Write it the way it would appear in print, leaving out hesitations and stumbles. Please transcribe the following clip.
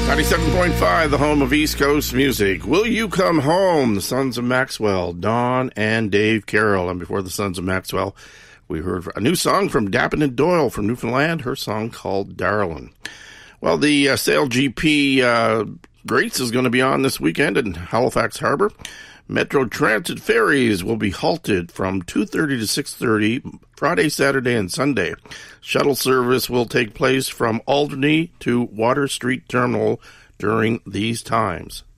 97.5, the home of East Coast music. Will You Come Home? The Sons of Maxwell, Don and Dave Carroll. And before the Sons of Maxwell, we heard a new song from Dappin' Doyle from Newfoundland, her song called Darlin'. Well, the Sail GP race is going to be on this weekend in Halifax Harbor. Metro Transit ferries will be halted from 2:30 to 6:30 Friday, Saturday, and Sunday. Shuttle service will take place from Alderney to Water Street Terminal during these times.